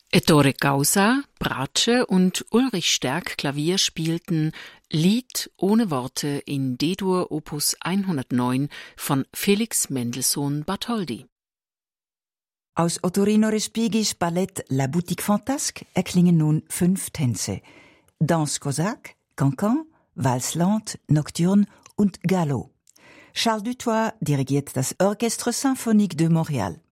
Ettore Causa, Bratsche und Ulrich Stärk Klavier spielten Lied ohne Worte in D-Dur Opus 109 von Felix Mendelssohn Bartholdy. Aus Ottorino Respigis Ballett La Boutique Fantasque erklingen nun 5 Tänze: Danse Cosaque, Cancan, Valse Lente, Nocturne und Galop. Charles Dutoit dirigiert das Orchestre Symphonique de Montréal.